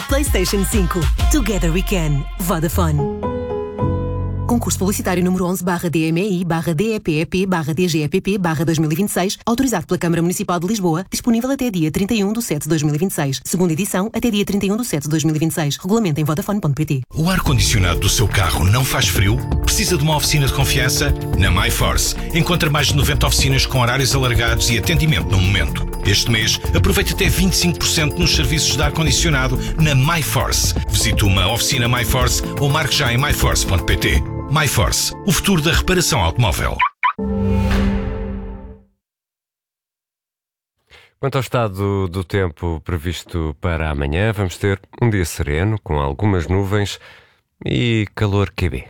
PlayStation 5. Together we can. Vodafone. Concurso publicitário número 11/DMI/DEPEP/DGEPP/2026, autorizado pela Câmara Municipal de Lisboa, disponível até dia 31/7/2026. Segunda edição, até dia 31/7/2026. Regulamento em Vodafone.pt. O ar-condicionado do seu carro não faz frio? Precisa de uma oficina de confiança? Na MyForce. Encontra mais de 90 oficinas com horários alargados e atendimento no momento. Este mês, aproveite até 25% nos serviços de ar-condicionado na MyForce. Visite uma oficina MyForce ou marque já em myforce.pt. MyForce, o futuro da reparação automóvel. Quanto ao estado do tempo previsto para amanhã, vamos ter um dia sereno, com algumas nuvens e calor QB.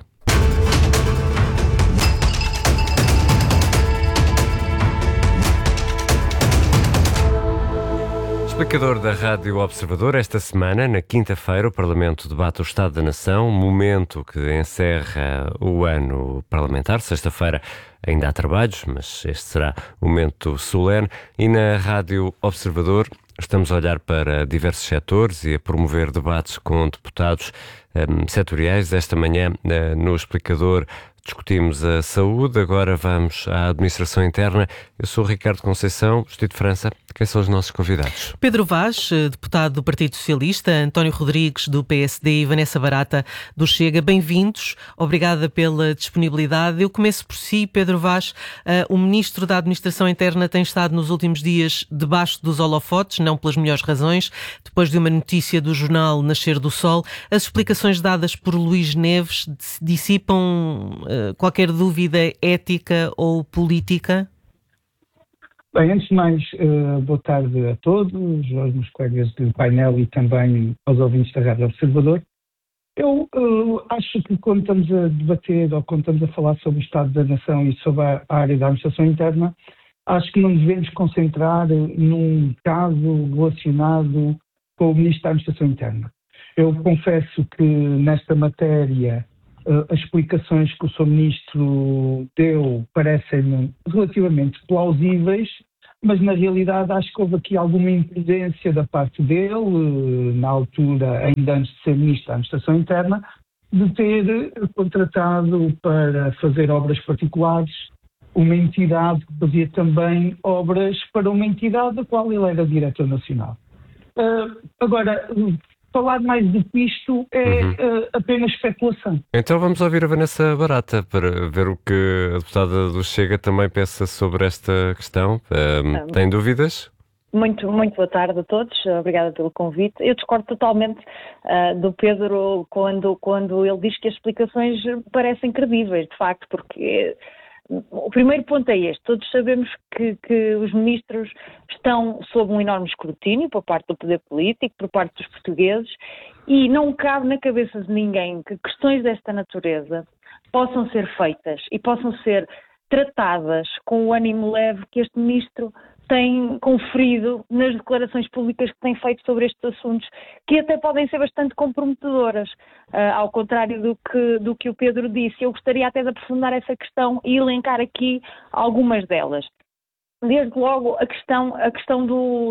Explicador da Rádio Observador, esta semana, na quinta-feira, o Parlamento debate o Estado da Nação, momento que encerra o ano parlamentar. Sexta-feira ainda há trabalhos, mas este será um momento solene. E na Rádio Observador estamos a olhar para diversos setores e a promover debates com deputados setoriais. Esta manhã, no Explicador, discutimos a saúde, agora vamos à administração interna. Eu sou o Ricardo Conceição, vestido de França. Quem são os nossos convidados? Pedro Vaz, deputado do Partido Socialista, António Rodrigues, do PSD e Vanessa Barata, do Chega. Bem-vindos. Obrigada pela disponibilidade. Eu começo por si, Pedro Vaz. O Ministro da Administração Interna tem estado nos últimos dias debaixo dos holofotes, não pelas melhores razões, depois de uma notícia do jornal Nascer do Sol. As explicações dadas por Luís Neves dissipam qualquer dúvida ética ou política? Bem, antes de mais, boa tarde a todos, aos meus colegas do painel e também aos ouvintes da Rádio Observador. Eu acho que quando estamos a debater ou quando estamos a falar sobre o Estado da Nação e sobre a área da administração interna, acho que não devemos concentrar num caso relacionado com o Ministro da Administração Interna. Eu confesso que nesta matéria as explicações que o Sr. Ministro deu parecem relativamente plausíveis, mas na realidade acho que houve aqui alguma imprudência da parte dele, na altura, ainda antes de ser Ministro da Administração Interna, de ter contratado para fazer obras particulares uma entidade que fazia também obras para uma entidade da qual ele era diretor nacional. Agora, falar mais do que isto é apenas especulação. Então vamos ouvir a Vanessa Barata para ver o que a deputada do Chega também pensa sobre esta questão. Tem dúvidas? Muito boa tarde a todos, obrigada pelo convite. Eu discordo totalmente do Pedro quando ele diz que as explicações parecem credíveis, de facto, porque o primeiro ponto é este: todos sabemos que os ministros estão sob um enorme escrutínio por parte do poder político, por parte dos portugueses, e não cabe na cabeça de ninguém que questões desta natureza possam ser feitas e possam ser tratadas com o ânimo leve que este ministro tem conferido nas declarações públicas que tem feito sobre estes assuntos, que até podem ser bastante comprometedoras, ao contrário do que o Pedro disse. Eu gostaria até de aprofundar essa questão e elencar aqui algumas delas. Desde logo a questão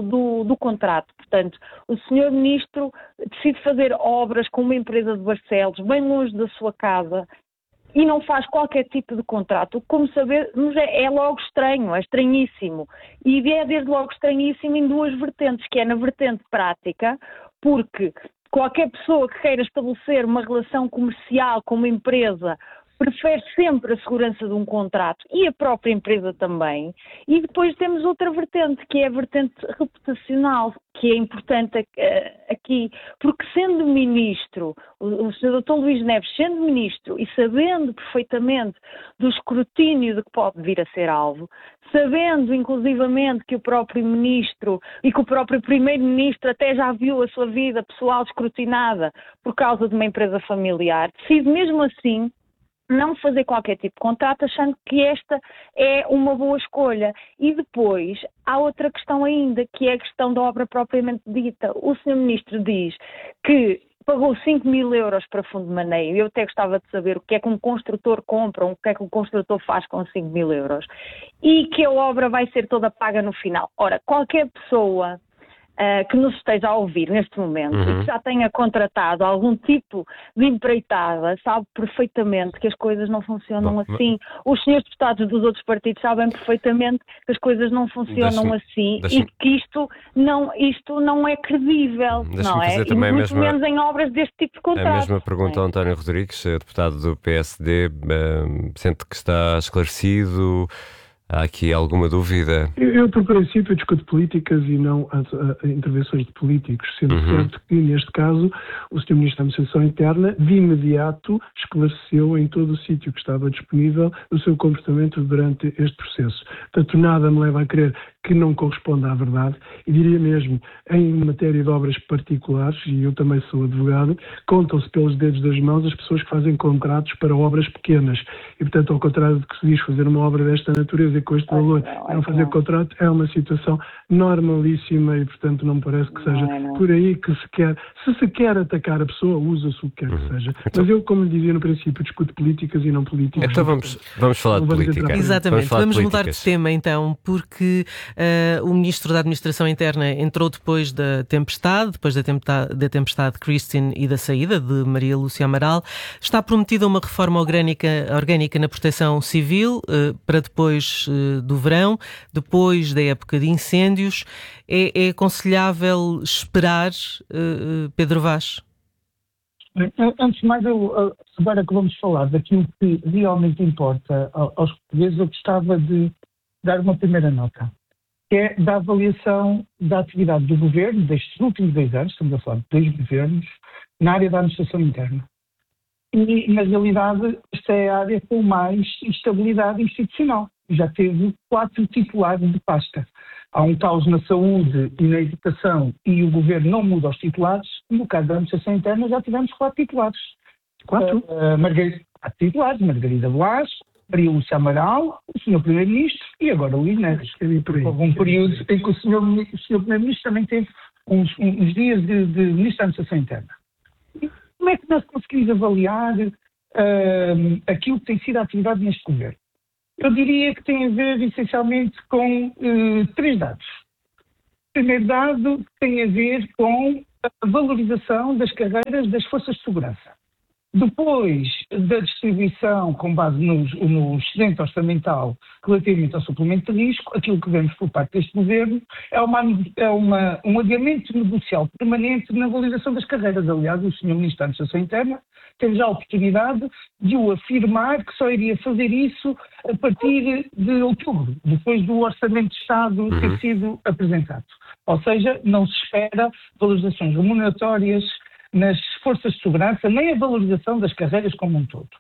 do contrato. Portanto, o Sr. Ministro decide fazer obras com uma empresa de Barcelos, bem longe da sua casa, e não faz qualquer tipo de contrato. Como sabemos, é logo estranho, é estranhíssimo. E é desde logo estranhíssimo em duas vertentes, que é na vertente prática, porque qualquer pessoa que queira estabelecer uma relação comercial com uma empresa prefere sempre a segurança de um contrato, e a própria empresa também. E depois temos outra vertente, que é a vertente reputacional, que é importante aqui, porque sendo ministro, o Sr. Dr. Luís Neves sendo ministro e sabendo perfeitamente do escrutínio de que pode vir a ser alvo, sabendo inclusivamente que o próprio ministro e que o próprio primeiro-ministro até já viu a sua vida pessoal escrutinada por causa de uma empresa familiar, decide mesmo assim não fazer qualquer tipo de contrato, achando que esta é uma boa escolha. E depois há outra questão ainda, que é a questão da obra propriamente dita. O Sr. Ministro diz que pagou 5 mil euros para fundo de maneio. Eu até gostava de saber o que é que um construtor compra, o que é que um construtor faz com 5 mil euros. E que a obra vai ser toda paga no final. Ora, qualquer pessoa que nos esteja a ouvir neste momento e que já tenha contratado algum tipo de empreitada, sabe perfeitamente que as coisas não funcionam assim. Os senhores deputados dos outros partidos sabem perfeitamente que as coisas não funcionam assim e que isto não é credível, não é? E muito menos em obras deste tipo de contratos. A mesma pergunta ao António Rodrigues, deputado do PSD, sente que está esclarecido? Há aqui alguma dúvida? Eu, por princípio, discuto políticas e não intervenções de políticos, sendo certo que, neste caso, o Sr. Ministro da Administração Interna, de imediato, esclareceu em todo o sítio que estava disponível o seu comportamento durante este processo. Portanto, nada me leva a crer que não corresponde à verdade, e diria mesmo, em matéria de obras particulares, e eu também sou advogado, contam-se pelos dedos das mãos as pessoas que fazem contratos para obras pequenas. E, portanto, ao contrário do que se diz, fazer uma obra desta natureza e com este valor não fazer contrato é uma situação normalíssima e, portanto, não me parece que seja por aí que se quer. Se se quer atacar a pessoa, usa-se o que quer que seja. Mas eu, como lhe dizia no princípio, discuto políticas e não políticas. Então vamos falar de política. Exatamente. Vamos mudar de tema, então, porque o Ministro da Administração Interna entrou depois da tempestade Christine e da saída de Maria Lúcia Amaral. Está prometida uma reforma orgânica na proteção civil para depois do verão, depois da época de incêndios. É aconselhável esperar, Pedro Vaz? Antes de mais, agora que vamos falar daquilo que realmente importa aos portugueses, eu gostava de dar uma primeira nota, que é da avaliação da atividade do Governo destes últimos 2 anos, estamos a falar de 2 governos, na área da administração interna. E, na realidade, esta é a área com mais estabilidade institucional. Já teve 4 titulares de pasta. Há um caos na saúde e na educação e o Governo não muda os titulares. No caso da administração interna já tivemos 4 titulares. 4 titulares, Margarida Vaz, Maria Lúcia Amaral, o Sr. Primeiro-Ministro e agora o Luís Neves. Houve um período em que o Sr. Primeiro-Ministro também teve uns dias de Ministro da Administração Interna. E como é que nós conseguimos avaliar aquilo que tem sido a atividade neste Governo? Eu diria que tem a ver essencialmente com 3 dados. O primeiro dado tem a ver com a valorização das carreiras das forças de segurança. Depois da distribuição com base no excedente orçamental relativamente ao suplemento de risco, aquilo que vemos por parte deste Governo é um adiamento negocial permanente na valorização das carreiras. Aliás, o Sr. Ministro da Administração Interna teve já a oportunidade de o afirmar que só iria fazer isso a partir de outubro, depois do Orçamento de Estado ter sido apresentado. Ou seja, não se espera valorizações remuneratórias nas forças de segurança, nem a valorização das carreiras como um todo.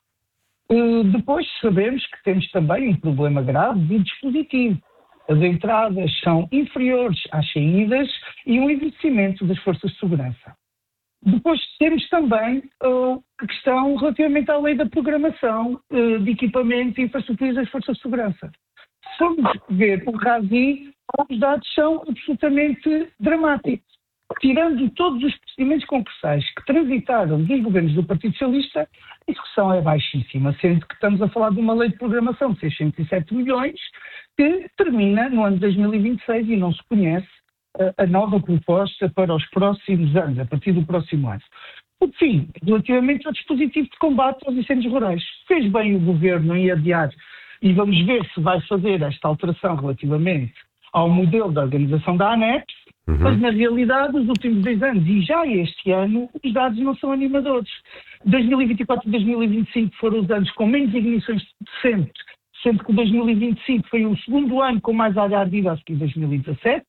Depois sabemos que temos também um problema grave de dispositivo. As entradas são inferiores às saídas e um envelhecimento das forças de segurança. Depois temos também a questão relativamente à lei da programação de equipamentos e infraestruturas das forças de segurança. Se formos ver o RASI, os dados são absolutamente dramáticos. Tirando todos os procedimentos concursais que transitaram dos governos do Partido Socialista, a execução é baixíssima, sendo que estamos a falar de uma lei de programação de 607 milhões que termina no ano de 2026 e não se conhece a nova proposta para os próximos anos, a partir do próximo ano. Por fim, relativamente ao dispositivo de combate aos incêndios rurais, fez bem o Governo em adiar e vamos ver se vai fazer esta alteração relativamente ao modelo da organização da ANEP. Mas, na realidade, os últimos 2 anos e já este ano, os dados não são animadores. 2024 e 2025 foram os anos com menos ignições de sempre, sendo que 2025 foi o segundo ano com mais área ardida a seguir 2017.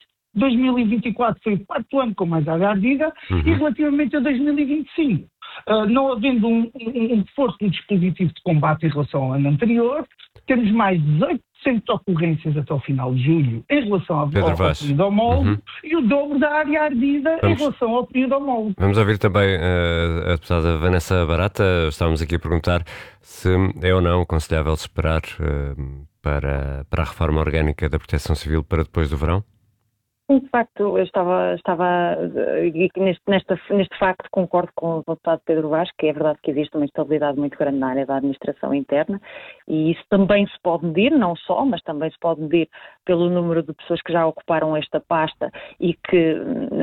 2024 foi o 4º ano com mais área ardida e relativamente a 2025, não havendo um reforço do dispositivo de combate em relação ao ano anterior, temos mais 18% de ocorrências até ao final de julho em relação ao período homólogo e o dobro da área ardida em relação ao período homólogo. Vamos ouvir também a deputada Vanessa Barata. Estávamos aqui a perguntar se é ou não aconselhável esperar para a reforma orgânica da Proteção Civil para depois do verão? De facto, eu estava e neste facto concordo com o deputado Pedro Vaz, que é verdade que existe uma instabilidade muito grande na área da administração interna, e isso também se pode medir, não só, mas também se pode medir pelo número de pessoas que já ocuparam esta pasta e que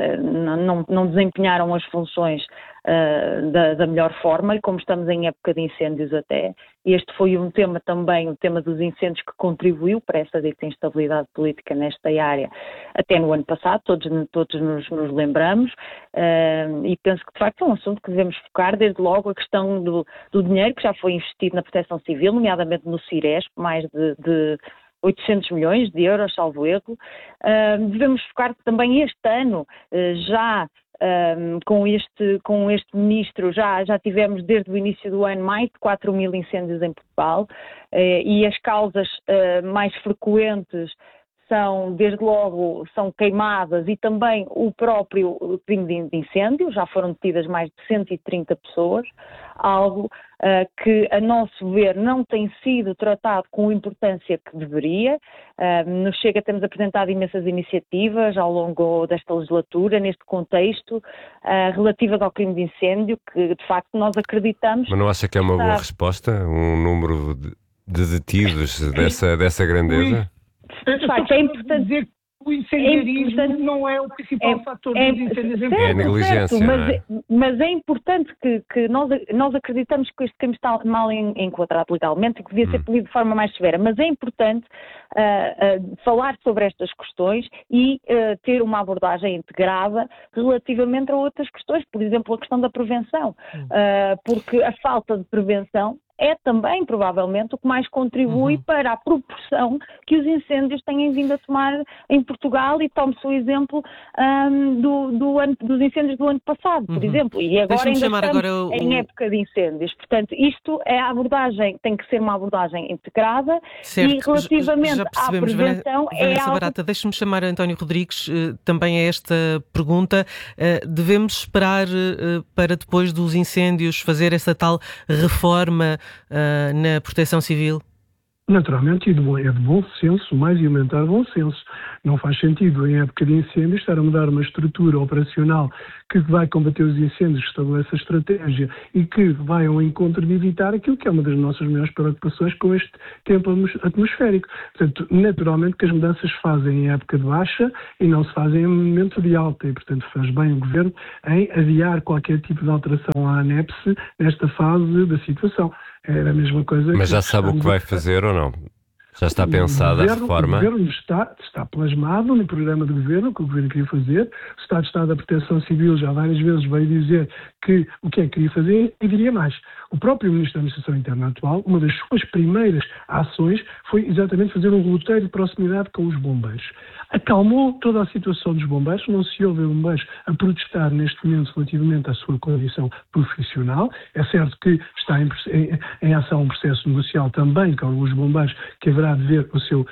não desempenharam as funções da melhor forma, e como estamos em época de incêndios até, este foi um tema também, o tema dos incêndios, que contribuiu para essa dita instabilidade política nesta área, até no ano passado, todos nos lembramos, e penso que de facto é um assunto que devemos focar, desde logo a questão do dinheiro que já foi investido na proteção civil, nomeadamente no Ciresp, mais de 800 milhões de euros, salvo erro. Devemos focar também este ano, já com este ministro, já tivemos desde o início do ano mais de 4 mil incêndios em Portugal, e as causas mais frequentes são, desde logo, são queimadas e também o próprio crime de incêndio. Já foram detidas mais de 130 pessoas, algo que, a nosso ver, não tem sido tratado com a importância que deveria. No Chega temos apresentado imensas iniciativas ao longo desta legislatura, neste contexto, relativas ao crime de incêndio, que de facto nós acreditamos... Mas não acha que é uma boa resposta, um número de detidos dessa grandeza? De facto, é importante dizer que o incendiarismo não é o principal fator dos incêndios em Portugal. É a negligência. Mas é importante que nós acreditamos que este crime está mal enquadrado legalmente e que devia ser punido de forma mais severa. Mas é importante falar sobre estas questões e ter uma abordagem integrada relativamente a outras questões, por exemplo, a questão da prevenção. Porque a falta de prevenção é também, provavelmente, o que mais contribui para a proporção que os incêndios têm vindo a tomar em Portugal, e tome-se o exemplo dos incêndios do ano passado, por exemplo, e agora ainda estamos em época de incêndios. Portanto, isto é a abordagem, tem que ser uma abordagem integrada, certo, e relativamente à prevenção Vanessa Barata, deixe-me chamar António Rodrigues também a esta pergunta. Devemos esperar para depois dos incêndios fazer essa tal reforma na proteção civil? Naturalmente, é de bom senso, mais elementar bom senso. Não faz sentido, em época de incêndio, estar a mudar uma estrutura operacional que vai combater os incêndios, que estabelece a estratégia e que vai ao encontro de evitar aquilo que é uma das nossas maiores preocupações com este tempo atmosférico. Portanto, naturalmente que as mudanças se fazem em época de baixa e não se fazem em momento de alta, e portanto faz bem o Governo em adiar qualquer tipo de alteração à ANEPS nesta fase da situação. É a mesma coisa. Mas já sabe o que vai fazer ou não? Já está pensada a reforma? O Governo está plasmado no programa de Governo, que o Governo queria fazer. O Estado de Estado da Proteção Civil já várias vezes veio dizer o que é que queria fazer, e diria mais. O próprio Ministro da Administração Interna atual, uma das suas primeiras ações foi exatamente fazer um roteiro de proximidade com os bombeiros. Acalmou toda a situação dos bombeiros, não se ouve bombeiros a protestar neste momento relativamente à sua condição profissional. É certo que está em ação um processo negocial também com alguns bombeiros, que haverá de ver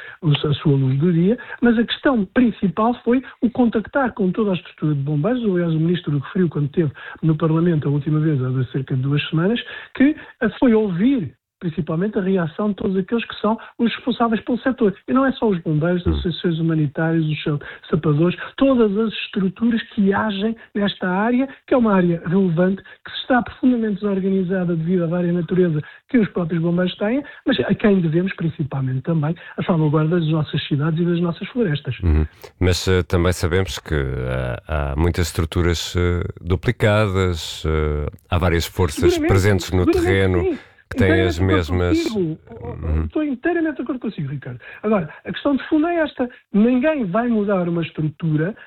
a sua luz do dia, mas a questão principal foi o contactar com toda a estrutura de bombeiros. Aliás, o Ministro referiu, quando esteve no Parlamento a última vez, há cerca de 2 semanas, que foi ouvir principalmente a reação de todos aqueles que são os responsáveis pelo setor. E não é só os bombeiros, as associações humanitárias, os sapadores, todas as estruturas que agem nesta área, que é uma área relevante, que está profundamente desorganizada devido à vária natureza que os próprios bombeiros têm, mas a quem devemos principalmente também a salvaguarda das nossas cidades e das nossas florestas. Mas também sabemos que há muitas estruturas duplicadas, há várias forças presentes no terreno. Sim. Que têm as mesmas... Estou inteiramente de acordo consigo, Ricardo. Agora, a questão de fundo é esta. Ninguém vai mudar uma estrutura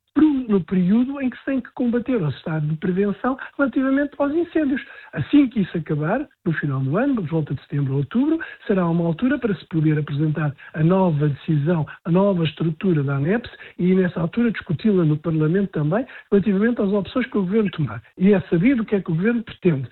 no período em que se tem que combater o estado de prevenção relativamente aos incêndios. Assim que isso acabar, no final do ano, por volta de setembro ou outubro, será uma altura para se poder apresentar a nova decisão, a nova estrutura da ANEPS, e nessa altura discuti-la no Parlamento também, relativamente às opções que o Governo tomar. E é sabido o que é que o Governo pretende.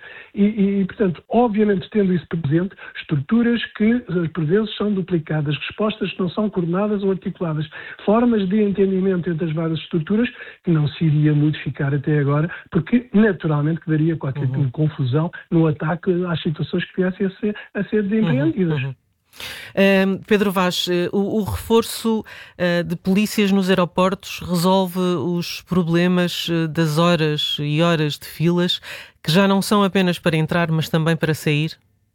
E portanto, obviamente, tendo isso presente, estruturas que, por vezes, são duplicadas, respostas que não são coordenadas ou articuladas, formas de entendimento entre as várias estruturas que não se iria modificar até agora, porque naturalmente que daria qualquer tipo de confusão no ataque às situações que viessem a ser desempreendidas. Pedro Vaz, o reforço de polícias nos aeroportos resolve os problemas das horas e horas de filas, que já não são apenas para entrar, mas também para sair?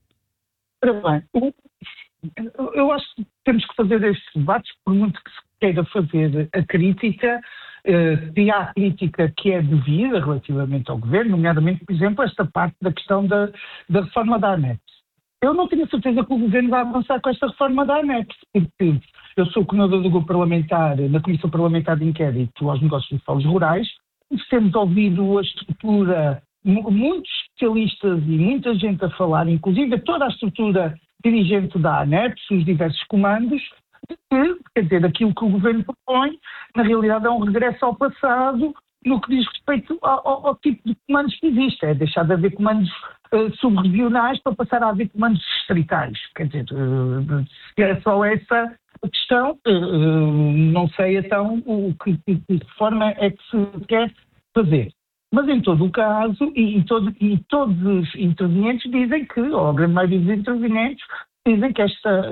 Ora bem, eu acho que temos que fazer estes debates, por muito que se queira fazer a crítica, e há a crítica que é devida relativamente ao governo, nomeadamente, por exemplo, esta parte da questão da reforma da ANEP. Eu não tenho certeza que o governo vai avançar com esta reforma da ANEP, porque eu sou coordenador do grupo parlamentar, na Comissão Parlamentar de Inquérito aos Negócios e Fogos Rurais, temos ouvido a estrutura, muitos especialistas e muita gente a falar, inclusive toda a estrutura dirigente da ANEP, os diversos comandos, que, quer dizer, aquilo que o governo propõe, na realidade é um regresso ao passado no que diz respeito ao tipo de comandos que existe. É deixar de haver comandos subregionais para passar a haver comandos distritais. Quer dizer, se é só essa a questão, não sei então de que forma é que se quer fazer. Mas em todo o caso, e todos os intervenientes dizem que, ou a grande maioria dos intervenientes, dizem que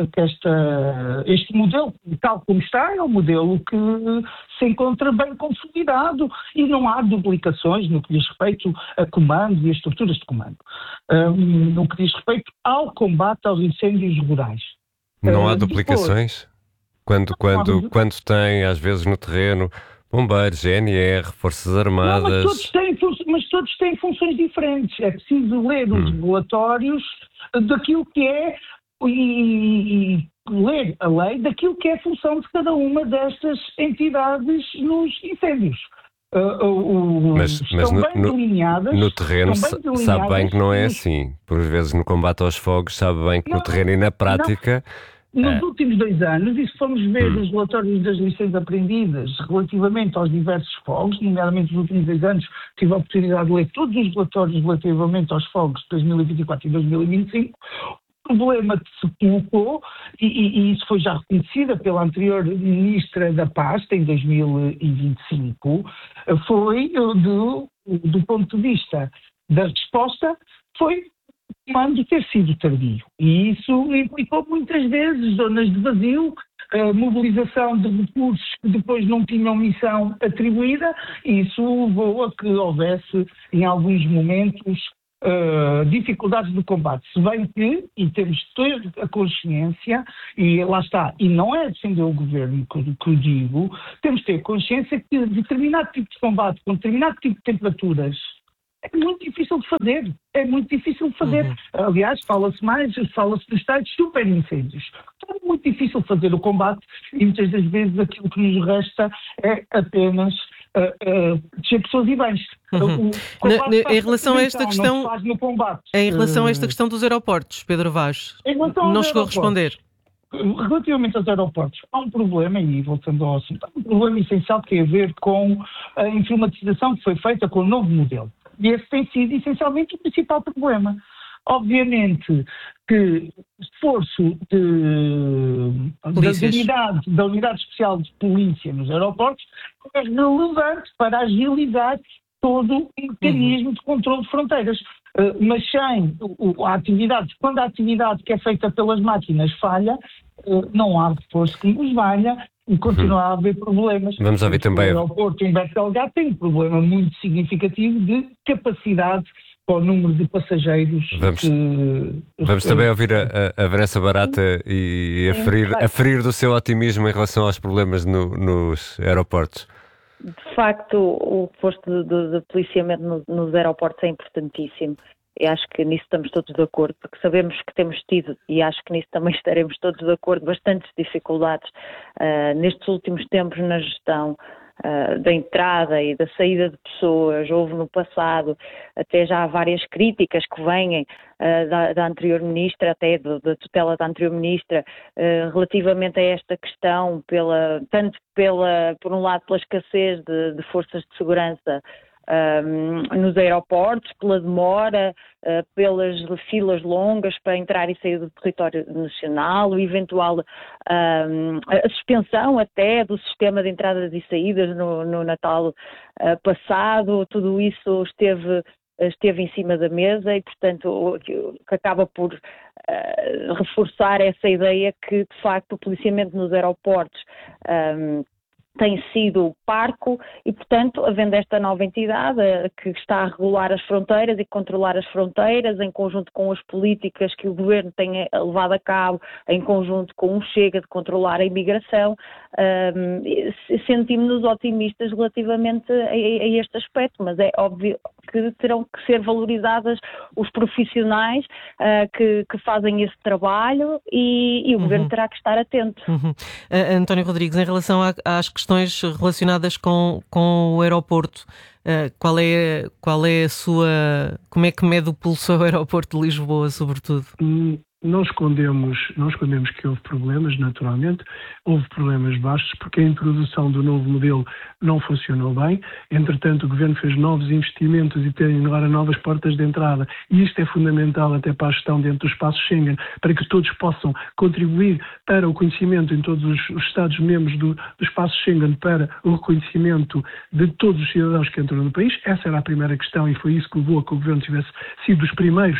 este modelo, tal como está, é um modelo que se encontra bem consolidado e não há duplicações no que diz respeito a comandos e a estruturas de comando. No que diz respeito ao combate aos incêndios rurais. Não há duplicações? Quando tem, às vezes, no terreno, bombeiros, GNR, Forças Armadas... Não, mas todos têm funções diferentes. É preciso ler os relatórios daquilo que é e ler a lei daquilo que é a função de cada uma destas entidades nos incêndios. Mas no terreno sabe bem que não é assim. Por vezes no combate aos fogos sabe bem que no terreno e na prática... Nos últimos 2 anos, e se formos ver os relatórios das lições aprendidas relativamente aos diversos fogos, nomeadamente nos últimos 2 anos, tive a oportunidade de ler todos os relatórios relativamente aos fogos de 2024 e 2025, o problema que se colocou, e isso foi já reconhecida pela anterior Ministra da Paz, em 2025, foi, do ponto de vista da resposta, foi o comando ter sido tardio. E isso implicou muitas vezes zonas de vazio, mobilização de recursos que depois não tinham missão atribuída, e isso levou a que houvesse, em alguns momentos, dificuldades de combate. Se bem que, e temos de ter a consciência, e lá está, e não é defender o governo que eu digo, temos de ter consciência que determinado tipo de combate, com determinado tipo de temperaturas, é muito difícil de fazer. É muito difícil de fazer. Aliás, fala-se dos tais super incêndios. É muito difícil fazer o combate e muitas das vezes aquilo que nos resta é apenas descer pessoas e bens. Em relação a esta questão, em relação a esta questão dos aeroportos, Pedro Vaz, não chegou a responder. Relativamente aos aeroportos, há um problema, e voltando ao assunto, há um problema essencial que tem a ver com a informatização que foi feita com o novo modelo. E esse tem sido essencialmente o principal problema. Obviamente que o esforço da Unidade Especial de Polícia nos aeroportos é relevante para agilizar todo o mecanismo de controle de fronteiras. Mas sem a atividade, quando a atividade que é feita pelas máquinas falha, não há reforço que nos valha e continua a haver problemas. Vamos ouvir também. O aeroporto em Beto Delgado tem um problema muito significativo de capacidade para o número de passageiros. Vamos também ouvir a Vanessa Barata e a ferir do seu otimismo em relação aos problemas nos aeroportos. De facto, o posto de policiamento nos aeroportos é importantíssimo. E acho que nisso estamos todos de acordo, porque sabemos que temos tido, e acho que nisso também estaremos todos de acordo, bastantes dificuldades nestes últimos tempos na gestão da entrada e da saída de pessoas. Houve no passado, até já há várias críticas que vêm da anterior ministra, até da tutela da anterior ministra, relativamente a esta questão, por um lado pela escassez de forças de segurança nos aeroportos, pela demora, pelas filas longas para entrar e sair do território nacional, o eventual a suspensão até do sistema de entradas e saídas no Natal passado. Tudo isso esteve esteve em cima da mesa e, portanto, que acaba por reforçar essa ideia que, de facto, o policiamento nos aeroportos tem sido parco e, portanto, havendo esta nova entidade que está a regular as fronteiras e controlar as fronteiras em conjunto com as políticas que o Governo tem levado a cabo, em conjunto com o Chega de controlar a imigração, sentimos-nos otimistas relativamente a este aspecto, mas é óbvio que terão que ser valorizadas os profissionais que fazem esse trabalho e o Governo terá que estar atento. António Rodrigues, em relação às questões relacionadas com o aeroporto, qual é a sua... Como é que mede o pulso ao aeroporto de Lisboa, sobretudo? Não escondemos que houve problemas, naturalmente. Houve problemas vastos porque a introdução do novo modelo não funcionou bem. Entretanto, o Governo fez novos investimentos e tem agora novas portas de entrada. E isto é fundamental até para a gestão dentro do espaço Schengen, para que todos possam contribuir para o conhecimento em todos os Estados-membros do espaço Schengen, para o reconhecimento de todos os cidadãos que entram no país. Essa era a primeira questão e foi isso que levou a que o Governo tivesse sido dos primeiros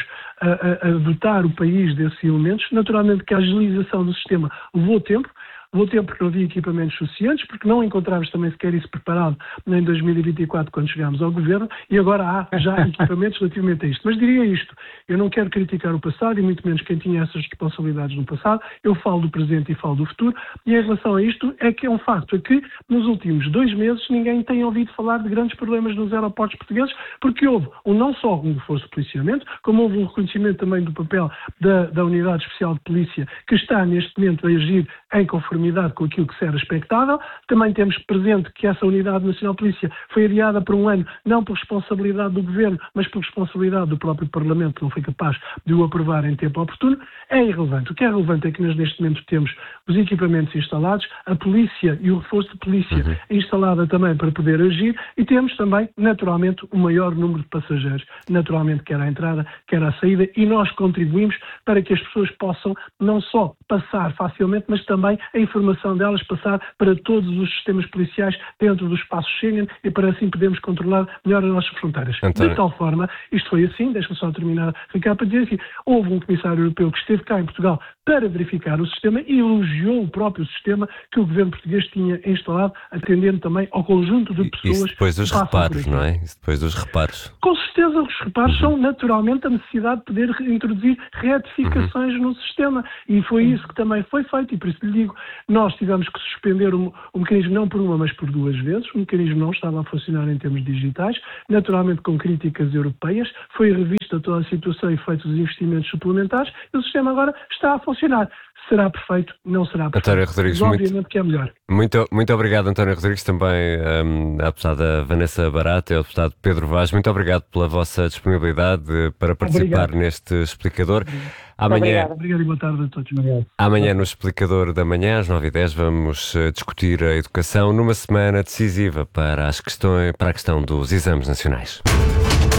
a dotar o país desses elementos. Naturalmente que a agilização do sistema levou tempo porque não havia equipamentos suficientes, porque não encontrávamos também sequer isso preparado em 2024 quando chegámos ao Governo, e agora há já equipamentos relativamente a isto. Mas diria isto, eu não quero criticar o passado e muito menos quem tinha essas responsabilidades no passado, eu falo do presente e falo do futuro, e em relação a isto é que é um facto, é que nos últimos 2 meses ninguém tem ouvido falar de grandes problemas nos aeroportos portugueses, porque houve não só um reforço de policiamento, como houve um reconhecimento também do papel da Unidade Especial de Polícia, que está neste momento a agir em conformidade com aquilo que era expectável. Também temos presente que essa Unidade Nacional de Polícia foi adiada por um ano, não por responsabilidade do Governo, mas por responsabilidade do próprio Parlamento, que não foi capaz de o aprovar em tempo oportuno. É irrelevante. O que é relevante é que nós neste momento temos os equipamentos instalados, a polícia e o reforço de polícia instalada também para poder agir, e temos também, naturalmente, o maior número de passageiros, naturalmente, quer à entrada, quer à saída, e nós contribuímos para que as pessoas possam não só passar facilmente, mas também a informação delas passar para todos os sistemas policiais dentro do espaço Schengen, e para assim podermos controlar melhor as nossas fronteiras. António. De tal forma, isto foi assim, deixa-me só terminar, Ricardo, para dizer que houve um comissário europeu que esteve cá em Portugal para verificar o sistema e elogiou o próprio sistema que o Governo português tinha instalado, atendendo também ao conjunto de pessoas. Isso depois dos reparos, não é? Isso depois dos reparos. Com certeza, os reparos são naturalmente a necessidade de poder introduzir retificações no sistema, e foi isso que também foi feito, e por isso lhe digo, nós tivemos que suspender o mecanismo não por uma, mas por 2 vezes. O mecanismo não estava a funcionar em termos digitais, naturalmente com críticas europeias, foi revista toda a situação e feitos os investimentos suplementares, e o sistema agora está a funcionar. Será perfeito? Não será perfeito. António Rodrigues, mas obviamente que é melhor. Muito obrigado, António Rodrigues, também à deputada Vanessa Barata e ao deputado Pedro Vaz. Muito obrigado pela vossa disponibilidade para participar neste explicador. Amanhã, obrigado e boa tarde a todos. Obrigado. Amanhã, no Explicador da Manhã, às 9h10, vamos discutir a educação numa semana decisiva para a questão dos exames nacionais.